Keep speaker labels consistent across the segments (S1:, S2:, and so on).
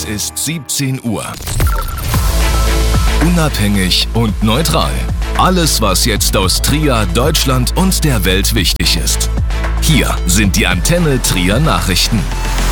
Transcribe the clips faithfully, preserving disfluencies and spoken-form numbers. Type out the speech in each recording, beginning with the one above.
S1: ist siebzehn Uhr. Unabhängig und neutral. Alles, was jetzt aus Trier, Deutschland und der Welt wichtig ist. Hier sind die Antenne Trier Nachrichten.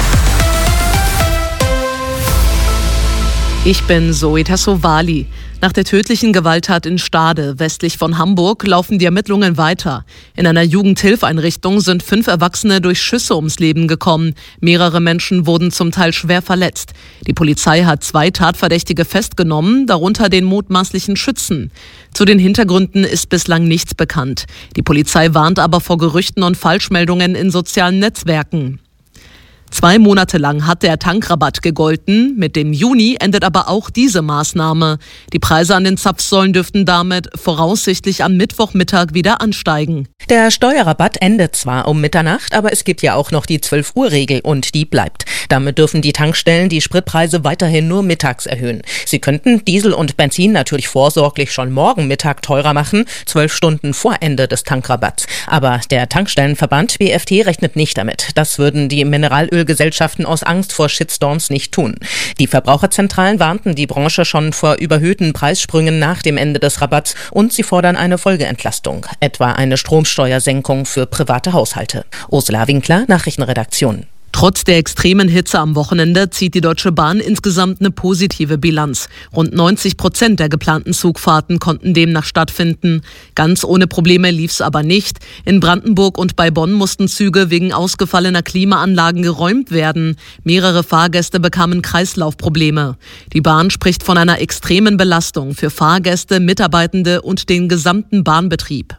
S2: Ich bin Zoe Tassovali. Nach der tödlichen Gewalttat in Stade, westlich von Hamburg, laufen die Ermittlungen weiter. In einer Jugendhilfeinrichtung sind fünf Erwachsene durch Schüsse ums Leben gekommen. Mehrere Menschen wurden zum Teil schwer verletzt. Die Polizei hat zwei Tatverdächtige festgenommen, darunter den mutmaßlichen Schützen. Zu den Hintergründen ist bislang nichts bekannt. Die Polizei warnt aber vor Gerüchten und Falschmeldungen in sozialen Netzwerken. Zwei Monate lang hat der Tankrabatt gegolten. Mit dem Juni endet aber auch diese Maßnahme. Die Preise an den Zapfsäulen dürften damit voraussichtlich am Mittwochmittag wieder ansteigen.
S3: Der Steuerrabatt endet zwar um Mitternacht, aber es gibt ja auch noch die zwölf-Uhr-Regel und die bleibt. Damit dürfen die Tankstellen die Spritpreise weiterhin nur mittags erhöhen. Sie könnten Diesel und Benzin natürlich vorsorglich schon morgen Mittag teurer machen, zwölf Stunden vor Ende des Tankrabatts. Aber der Tankstellenverband B F T rechnet nicht damit. Das würden die Mineralölgesellschaften aus Angst vor Shitstorms nicht tun. Die Verbraucherzentralen warnten die Branche schon vor überhöhten Preissprüngen nach dem Ende des Rabatts und sie fordern eine Folgeentlastung, etwa eine Stromsteuersenkung für private Haushalte. Ursula Winkler, Nachrichtenredaktion.
S2: Trotz der extremen Hitze am Wochenende zieht die Deutsche Bahn insgesamt eine positive Bilanz. Rund neunzig Prozent der geplanten Zugfahrten konnten demnach stattfinden. Ganz ohne Probleme lief's aber nicht. In Brandenburg und bei Bonn mussten Züge wegen ausgefallener Klimaanlagen geräumt werden. Mehrere Fahrgäste bekamen Kreislaufprobleme. Die Bahn spricht von einer extremen Belastung für Fahrgäste, Mitarbeitende und den gesamten Bahnbetrieb.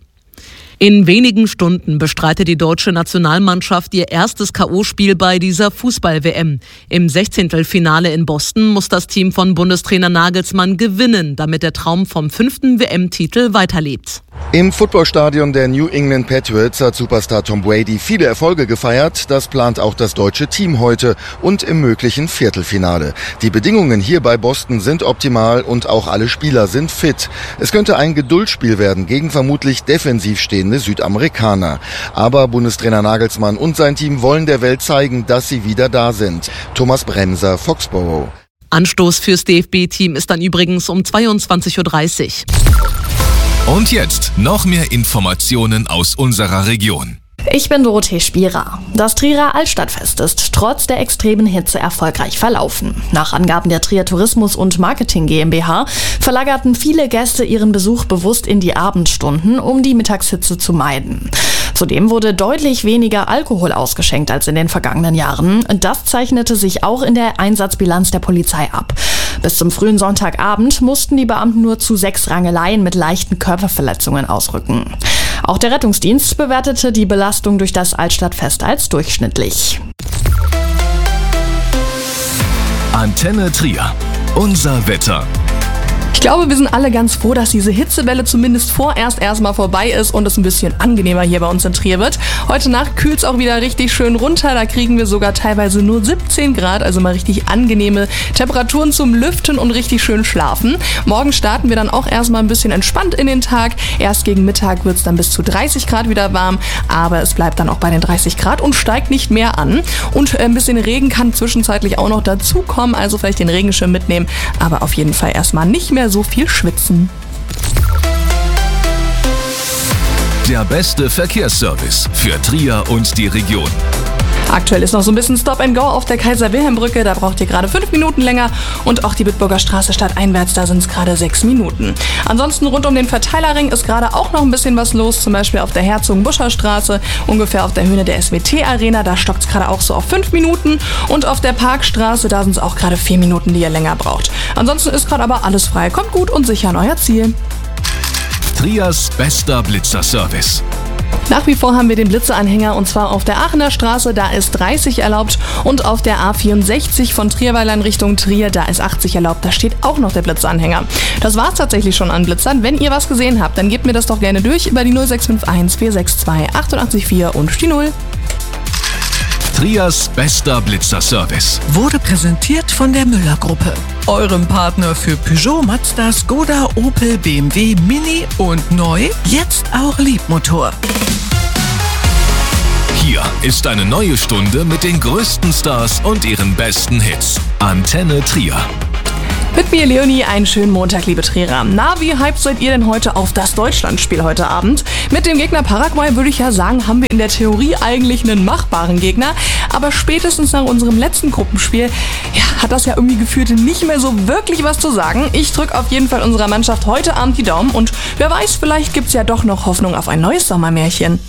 S2: In wenigen Stunden bestreitet die deutsche Nationalmannschaft ihr erstes K O-Spiel bei dieser Fußball-W M. Im Sechzehntelfinale in Boston muss das Team von Bundestrainer Nagelsmann gewinnen, damit der Traum vom fünften W M-Titel weiterlebt.
S4: Im Footballstadion der New England Patriots hat Superstar Tom Brady viele Erfolge gefeiert. Das plant auch das deutsche Team heute und im möglichen Viertelfinale. Die Bedingungen hier bei Boston sind optimal und auch alle Spieler sind fit. Es könnte ein Geduldsspiel werden gegen vermutlich defensiv stehende Südamerikaner. Aber Bundestrainer Nagelsmann und sein Team wollen der Welt zeigen, dass sie wieder da sind. Thomas Bremser, Foxborough.
S2: Anstoß fürs D F B-Team ist dann übrigens um zweiundzwanzig Uhr dreißig.
S1: Und jetzt noch mehr Informationen aus unserer Region.
S5: Ich bin Dorothee Spierer. Das Trierer Altstadtfest ist trotz der extremen Hitze erfolgreich verlaufen. Nach Angaben der Trier Tourismus und Marketing GmbH verlagerten viele Gäste ihren Besuch bewusst in die Abendstunden, um die Mittagshitze zu meiden. Zudem wurde deutlich weniger Alkohol ausgeschenkt als in den vergangenen Jahren. Das zeichnete sich auch in der Einsatzbilanz der Polizei ab. Bis zum frühen Sonntagabend mussten die Beamten nur zu sechs Rangeleien mit leichten Körperverletzungen ausrücken. Auch der Rettungsdienst bewertete die Belastung durch das Altstadtfest als durchschnittlich.
S1: Antenne Trier. Unser Wetter.
S6: Ich glaube, wir sind alle ganz froh, dass diese Hitzewelle zumindest vorerst erstmal vorbei ist und es ein bisschen angenehmer hier bei uns in Trier wird. Heute Nacht kühlt es auch wieder richtig schön runter. Da kriegen wir sogar teilweise nur siebzehn Grad, also mal richtig angenehme Temperaturen zum Lüften und richtig schön schlafen. Morgen starten wir dann auch erstmal ein bisschen entspannt in den Tag. Erst gegen Mittag wird es dann bis zu dreißig Grad wieder warm, aber es bleibt dann auch bei den dreißig Grad und steigt nicht mehr an. Und ein bisschen Regen kann zwischenzeitlich auch noch dazukommen, also vielleicht den Regenschirm mitnehmen, aber auf jeden Fall erstmal nicht mehr so viel schwitzen.
S1: Der beste Verkehrsservice für Trier und die Region.
S6: Aktuell ist noch so ein bisschen Stop and Go auf der Kaiser-Wilhelm-Brücke, da braucht ihr gerade fünf Minuten länger und auch die Bitburger Straße stadteinwärts, da sind es gerade sechs Minuten. Ansonsten rund um den Verteilerring ist gerade auch noch ein bisschen was los, zum Beispiel auf der Herzogen-Buscher Straße, ungefähr auf der Höhe der S W T-Arena, da stockt es gerade auch so auf fünf Minuten und auf der Parkstraße, da sind es auch gerade vier Minuten, die ihr länger braucht. Ansonsten ist gerade aber alles frei, kommt gut und sicher an euer Ziel.
S1: Triers bester Blitzerservice.
S6: Nach wie vor haben wir den Blitzeranhänger und zwar auf der Aachener Straße, da ist dreißig erlaubt und auf der A vierundsechzig von Trierweiler in Richtung Trier, da ist achtzig erlaubt, da steht auch noch der Blitzeranhänger. Das war's tatsächlich schon an Blitzern. Wenn ihr was gesehen habt, dann gebt mir das doch gerne durch über die null sechs fünf eins vier sechs zwei acht acht vier und die null.
S1: Triers bester Blitzerservice
S7: wurde präsentiert von der Müller-Gruppe, eurem Partner für Peugeot, Mazda, Skoda, Opel, B M W, Mini und neu, jetzt auch Liebmotor.
S1: Hier ist eine neue Stunde mit den größten Stars und ihren besten Hits. Antenne Trier.
S6: Mit mir, Leonie, einen schönen Montag, liebe Trierer. Na, wie hyped seid ihr denn heute auf das Deutschlandspiel heute Abend? Mit dem Gegner Paraguay würde ich ja sagen, haben wir in der Theorie eigentlich einen machbaren Gegner. Aber spätestens nach unserem letzten Gruppenspiel, ja, hat das ja irgendwie gefühlt nicht mehr so wirklich was zu sagen. Ich drücke auf jeden Fall unserer Mannschaft heute Abend die Daumen und wer weiß, vielleicht gibt's ja doch noch Hoffnung auf ein neues Sommermärchen.